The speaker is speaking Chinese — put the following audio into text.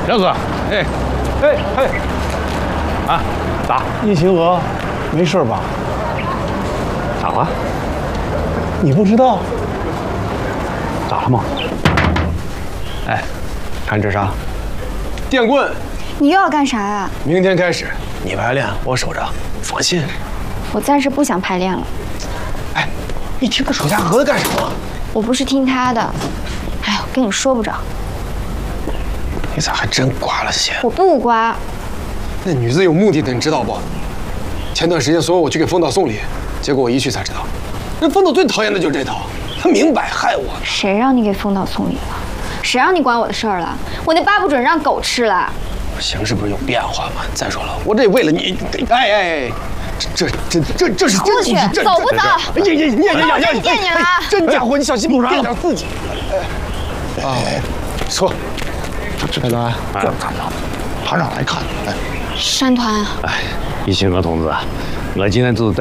梁哥，哎，啊，咋？ 叶晴娥，没事吧？ 咋了？ 你不知道？ 咋了吗？哎，看这啥？电棍。 你又要干啥呀？ 明天开始，你排练，我守着，放心。 我暂时不想排练了。 哎，你听个手下河的干什么？ 我不是听他的。哎呦，跟你说不着。 你咋还真刮了些？ 我不刮。 那女子有目的的，你知道不？前段时间说我去给风导送礼，结果我一去才知道，人风导最讨厌的就是这套，他明摆害我。 谁让你给风导送礼了？谁让你管我的事儿了？我那疤不准让狗吃了。 形势不是有变化吗？再说了，我这为了你，哎，这是出去，走不走？ 呀！ 见你了！ 真家伙，你小心点自己。啊，说，海南，团长来看。 山团。 哎，一星河同志，我今天就